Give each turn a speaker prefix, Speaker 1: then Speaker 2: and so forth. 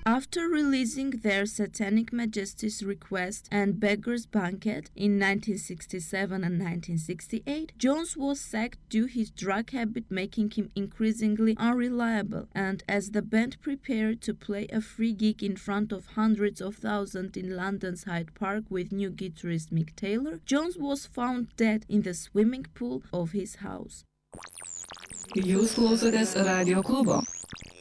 Speaker 1: After releasing their Satanic Majesty's Request and Beggar's Banquet in 1967 and 1968, Jones was sacked due his drug habit making him increasingly unreliable, and as the band prepared to play a free gig in front of hundreds of thousands in London's Hyde Park with new guitarist Mick Taylor, Jones was found dead in the swimming pool of his house.
Speaker 2: Jūs klausotės Radio klubo.